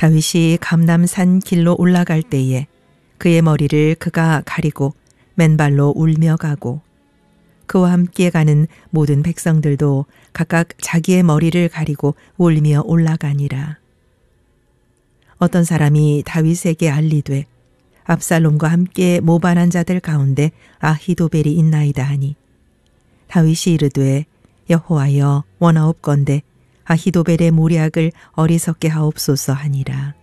다윗이 감람산 길로 올라갈 때에 그의 머리를 그가 가리고 맨발로 울며 가고 그와 함께 가는 모든 백성들도 각각 자기의 머리를 가리고 울며 올라가니라. 어떤 사람이 다윗에게 알리되 압살롬과 함께 모반한 자들 가운데 아히도벨이 있나이다 하니 다윗이 이르되 여호와여 원하옵건대 아히도벨의 모략을 어리석게 하옵소서 하니라.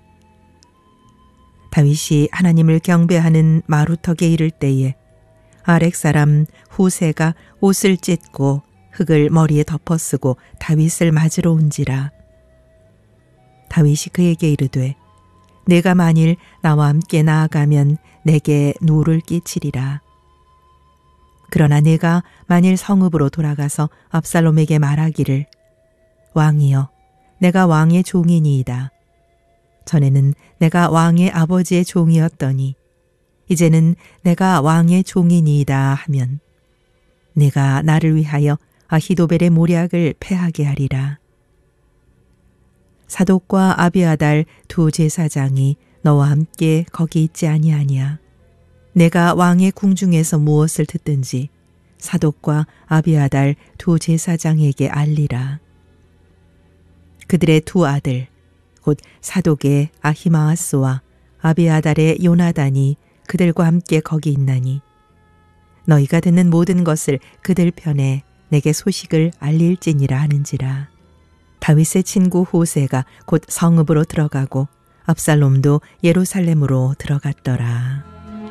다윗이 하나님을 경배하는 마루턱에 이를 때에 아렉 사람 후세가 옷을 찢고 흙을 머리에 덮어쓰고 다윗을 맞으러 온지라. 다윗이 그에게 이르되 내가 만일 나와 함께 나아가면 내게 누를 끼치리라. 그러나 내가 만일 성읍으로 돌아가서 압살롬에게 말하기를 왕이여 내가 왕의 종이니이다. 전에는 내가 왕의 아버지의 종이었더니 이제는 내가 왕의 종이니이다 하면 내가 나를 위하여 아히도벨의 모략을 패하게 하리라. 사독과 아비아달 두 제사장이 너와 함께 거기 있지 아니하냐. 내가 왕의 궁중에서 무엇을 듣든지 사독과 아비아달 두 제사장에게 알리라. 그들의 두 아들 곧 사독의 아히마아스와 아비아달의 요나단이 그들과 함께 거기 있나니 너희가 듣는 모든 것을 그들 편에 내게 소식을 알릴지니라 하는지라. 다윗의 친구 호세가 곧 성읍으로 들어가고 압살롬도 예루살렘으로 들어갔더라.